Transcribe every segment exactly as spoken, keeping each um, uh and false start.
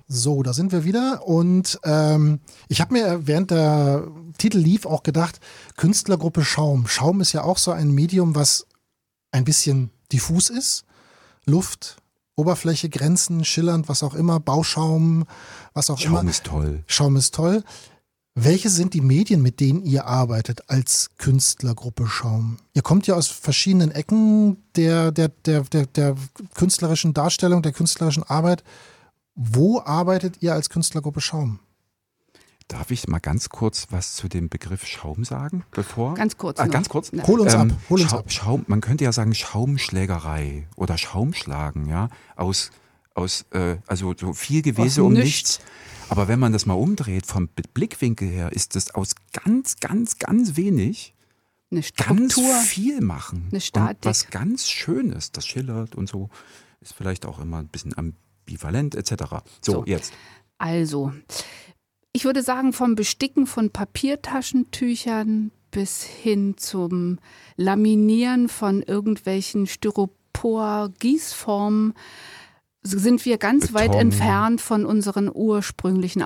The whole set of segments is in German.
So, da sind wir wieder und ähm, ich habe mir während der Titel lief auch gedacht, Künstlergruppe Schaum. Schaum ist ja auch so ein Medium, was ein bisschen diffus ist. Luft, Oberfläche, Grenzen, schillernd, was auch immer, Bauschaum, was auch Schaum immer. Schaum ist toll. Schaum ist toll. Welche sind die Medien, mit denen ihr arbeitet als Künstlergruppe Schaum? Ihr kommt ja aus verschiedenen Ecken der, der, der, der, der künstlerischen Darstellung, der künstlerischen Arbeit. Wo arbeitet ihr als Künstlergruppe Schaum? Darf ich mal ganz kurz was zu dem Begriff Schaum sagen, bevor? Ganz kurz. Ah, ganz kurz. Ja. Hol uns ähm, ab. Hol uns Schau, ab. Schaum, man könnte ja sagen Schaumschlägerei oder Schaumschlagen, ja, aus, aus äh, also so viel Gewese aus um nichts. nichts. Aber wenn man das mal umdreht, vom Blickwinkel her, ist das aus ganz, ganz, ganz wenig eine ganz Struktur, viel machen. eine Statik. Und was ganz Schönes, das schillert und so, ist vielleicht auch immer ein bisschen ambivalent et cetera. So, So. jetzt. Also, ich würde sagen, vom Besticken von Papiertaschentüchern bis hin zum Laminieren von irgendwelchen Styropor-Gießformen sind wir ganz Beton. weit entfernt von unseren ursprünglichen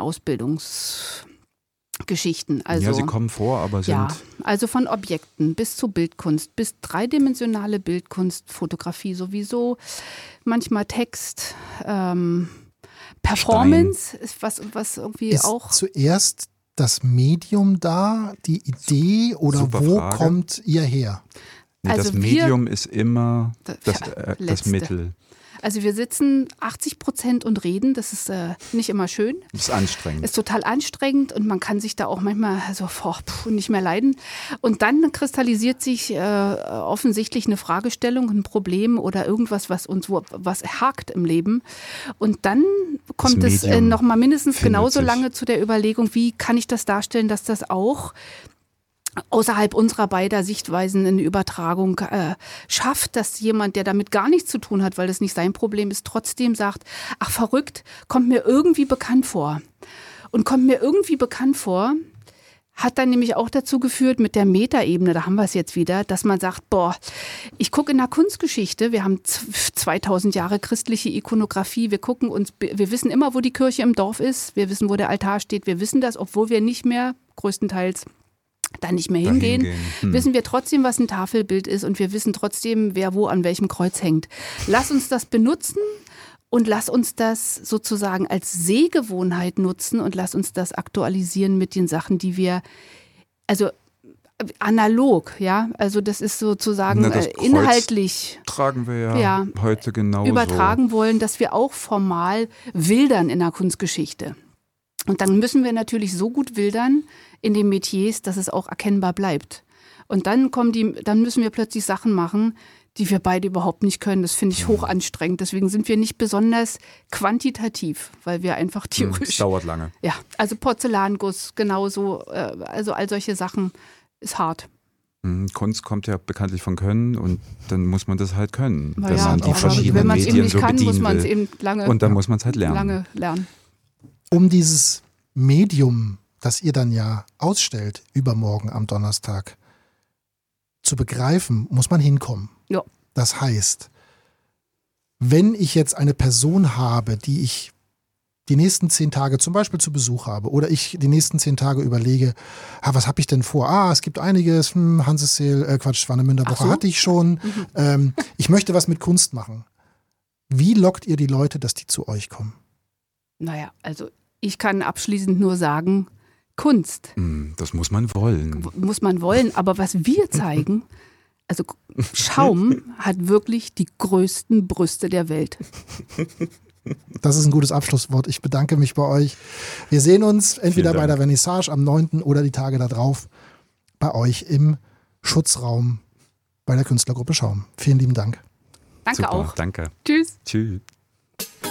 Ausbildungsgeschichten. Also, Ja, sie kommen vor, aber sind ja, also von Objekten bis zu Bildkunst, bis dreidimensionale Bildkunst, Fotografie sowieso, manchmal Text, ähm, Performance ist was, was irgendwie Ist auch. zuerst das Medium da, die Idee oder Super wo Frage. kommt ihr her? Nee, Also das wir- Medium ist immer Das- das, ja, äh, das letzte. Mittel. Also wir sitzen achtzig Prozent und reden, das ist äh, nicht immer schön. Das ist anstrengend. Ist total anstrengend und man kann sich da auch manchmal so oh, puh, nicht mehr leiden. Und dann kristallisiert sich äh, offensichtlich eine Fragestellung, ein Problem oder irgendwas, was uns wo, was hakt im Leben. Und dann kommt es äh, Medium noch mal mindestens findet genauso sich. lange zu der Überlegung, wie kann ich das darstellen, dass das auch außerhalb unserer beider Sichtweisen eine Übertragung äh, schafft, dass jemand, der damit gar nichts zu tun hat, weil das nicht sein Problem ist, trotzdem sagt, ach verrückt, kommt mir irgendwie bekannt vor. Und kommt mir irgendwie bekannt vor, hat dann nämlich auch dazu geführt mit der Metaebene, da haben wir es jetzt wieder, dass man sagt, boah, ich gucke in der Kunstgeschichte, wir haben zweitausend Jahre christliche Ikonografie, wir gucken uns, wir wissen immer, wo die Kirche im Dorf ist, wir wissen, wo der Altar steht, wir wissen das, obwohl wir nicht mehr, größtenteils, da nicht mehr hingehen, hingehen. Hm. wissen wir trotzdem, was ein Tafelbild ist und wir wissen trotzdem, wer wo an welchem Kreuz hängt. Lass uns das benutzen und lass uns das sozusagen als Sehgewohnheit nutzen und lass uns das aktualisieren mit den Sachen, die wir, also analog, ja, also das ist sozusagen Na, das äh, Kreuz inhaltlich tragen wir ja, Ja. heute genauso. übertragen wollen, dass wir auch formal wildern in der Kunstgeschichte. Und dann müssen wir natürlich so gut wildern in den Metiers, dass es auch erkennbar bleibt. Und dann kommen die, dann müssen wir plötzlich Sachen machen, die wir beide überhaupt nicht können. Das finde ich hoch anstrengend. Deswegen sind wir nicht besonders quantitativ, weil wir einfach Hm, Es theoretisch. dauert lange. Ja, also Porzellanguss, genauso, äh, also all solche Sachen ist hart. Hm, Kunst kommt ja bekanntlich von Können und dann muss man das halt können, Na wenn ja, man die aber verschiedenen wenn man es eben Medien nicht so kann, muss bedienen man es will. eben lange, Und dann muss man es halt lernen. lange lernen. Um dieses Medium, das ihr dann ja ausstellt, übermorgen am Donnerstag, zu begreifen, muss man hinkommen. Ja. Das heißt, wenn ich jetzt eine Person habe, die ich die nächsten zehn Tage zum Beispiel zu Besuch habe oder ich die nächsten zehn Tage überlege, ah, was habe ich denn vor? Ah, es gibt einiges, hm, Hanseseel, äh, Quatsch, Warnemünder Woche so. hatte ich schon. Mhm. Ähm, ich möchte was mit Kunst machen. Wie lockt ihr die Leute, dass die zu euch kommen? Naja, also ich kann abschließend nur sagen, Kunst Hm, Das muss man wollen. muss man wollen, aber was wir zeigen, also Schaum hat wirklich die größten Brüste der Welt. Das ist ein gutes Abschlusswort. Ich bedanke mich bei euch. Wir sehen uns entweder Vielen bei der Dank. Vernissage am neunten oder die Tage darauf bei euch im Schutzraum bei der Künstlergruppe Schaum. Vielen lieben Dank. Danke Super, auch. danke. Tschüss. Tschüss.